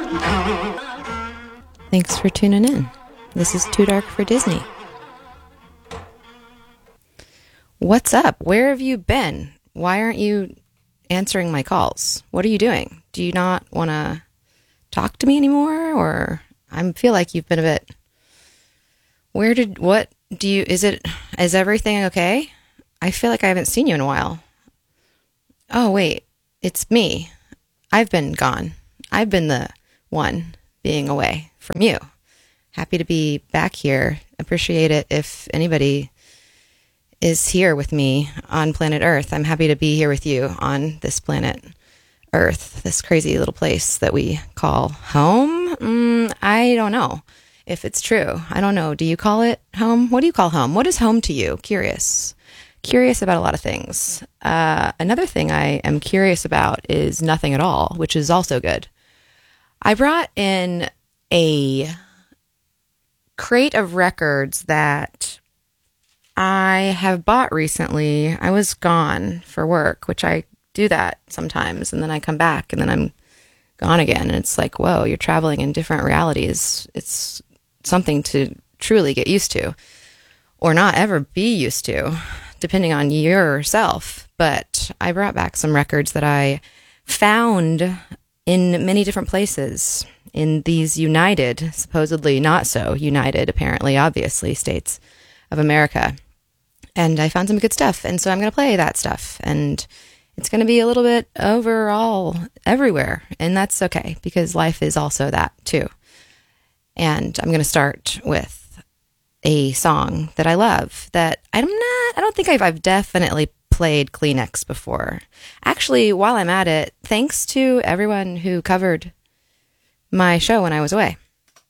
Thanks for tuning in. This is Too Dark for Disney. What's up? Where have you been? Why aren't you answering my calls? What are you doing? Do you not want to talk to me anymore? Or I feel like you've been a bit... Is everything okay? I feel like I haven't seen you in a while. Oh, wait, it's me. I've been gone. I've been the one being away from you. Happy to be back here. Appreciate it if anybody is here with me on planet Earth. I'm happy to be here with you on this planet Earth, this crazy little place that we call home. I don't know if it's true. I don't know. Do you call it home? What do you call home? What is home to you? Curious about a lot of things. Another thing I am curious about is nothing at all, which is also good. I brought in a crate of records that I have bought recently. I was gone for work, which I do that sometimes, and then I come back and then I'm gone again. And it's like, whoa, you're traveling in different realities. It's something to truly get used to, or not ever be used to, depending on yourself. But I brought back some records that I found in many different places in these united, supposedly not so united, apparently, obviously, states of America. And I found some good stuff. And so I'm going to play that stuff. And it's going to be a little bit overall everywhere. And that's okay, because life is also that too. And I'm going to start with a song that I love that I don't think I've definitely played Kleenex before. Actually, while I'm at it, thanks to everyone who covered my show when I was away.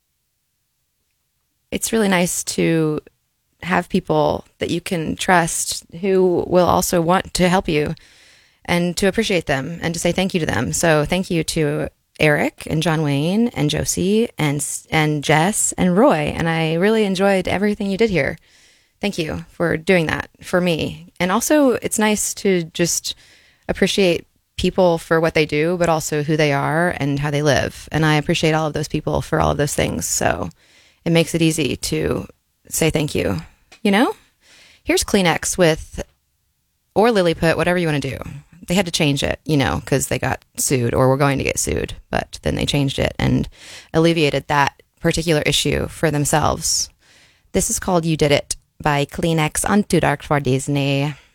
It's really nice to have people that you can trust who will also want to help you and to appreciate them and to say thank you to them. So thank you to Eric and John Wayne and Josie and Jess and Roy. And I really enjoyed everything you did here. Thank you for doing that for me. And also, it's nice to just appreciate people for what they do, but also who they are and how they live. And I appreciate all of those people for all of those things. So it makes it easy to say thank you. You know? Here's Kleenex or Lilliput, whatever you want to do. They had to change it, because they got sued or were going to get sued. But then they changed it and alleviated that particular issue for themselves. This is called You Did It by Kleenex on Too Dark for Disney.